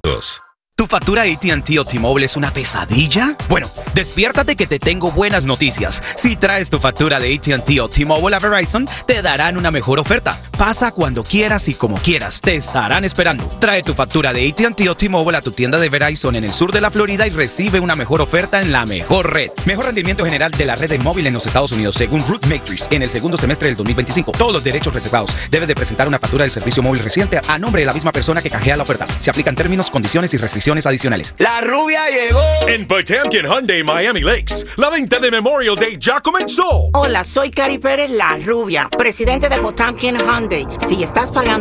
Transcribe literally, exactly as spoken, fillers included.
¿Tu factura A T and T o T-Mobile es una pesadilla? Bueno, despiértate que te tengo buenas noticias. Si traes tu factura de A T and T o T-Mobile a Verizon, te darán una mejor oferta. Pasa cuando quieras y como quieras. Te estarán esperando. Trae tu factura de A T and T o T-Mobile a tu tienda de Verizon en el sur de la Florida y recibe una mejor oferta en la mejor red. Mejor rendimiento general de la red de móvil en los Estados Unidos, según Root Matrix, en el segundo semestre del dos mil veinticinco. Todos los derechos reservados. Debes de presentar una factura del servicio móvil reciente a nombre de la misma persona que canjea la oferta. Se aplican términos, condiciones y restricciones adicionales. La rubia llegó. En Potemkin Hyundai Miami Lakes, la venta de Memorial Day ya comenzó. Hola, soy Cari Pérez, la rubia, presidente de Potemkin Hyundai. Si estás pagando